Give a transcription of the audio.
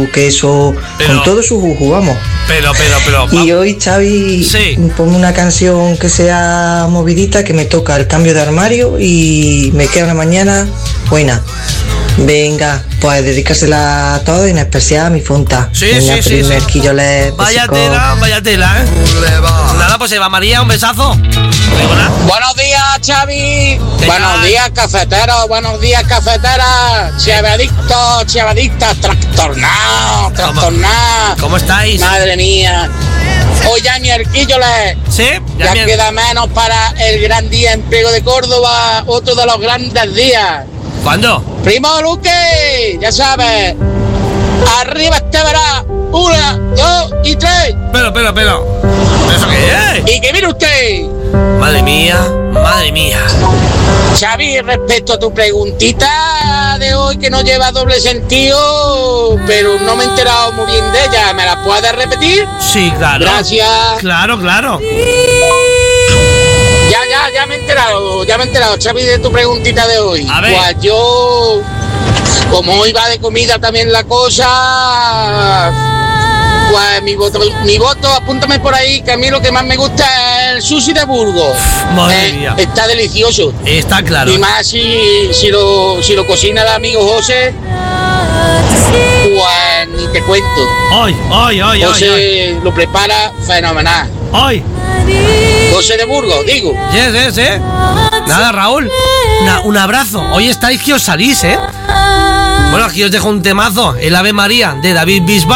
su queso, con todo su jugo, vamos. Pero. Y hoy, Xavi, ponme una canción que sea movidita, que me toca el cambio de armario y me queda una mañana buena. Venga, pues dedicársela a todos y en especial a mi Fonta. Sí. Vaya tela, ¿eh? Nada, pues Eva María, un besazo. Buenos días, Xavi. Buenos días, cafeteros. Buenos días, cafeteras. Chevadictas, trastornados. ¿Cómo estáis? Madre mía. Oye, mi Arquilloles. Sí, ya queda menos para el gran día en Priego de Córdoba. Otro de los grandes días. ¿Cuándo? Primo Luque, ya sabes. Arriba este verá. 1, 2 y 3. Pero. ¿Eso qué es? ¿Y qué mire usted? Madre mía. Xavi, respecto a tu preguntita de hoy que no lleva doble sentido, pero no me he enterado muy bien de ella, ¿me la puedes repetir? Sí, claro. Gracias. Claro. Ya me he enterado, Xavi, de tu preguntita de hoy. A ver. Pues yo, como hoy va de comida también la cosa, pues mi voto, apúntame por ahí, que a mí lo que más me gusta es el sushi de Burgos. Madre mía. Está delicioso. Está claro. Y más si lo cocina el amigo José, pues ni te cuento. José lo prepara fenomenal. José de Burgos, digo. Sí. Nada, Raúl. Un abrazo. Hoy estáis que os salís, ¿eh? Bueno, aquí os dejo un temazo, el Ave María de David Bisbal.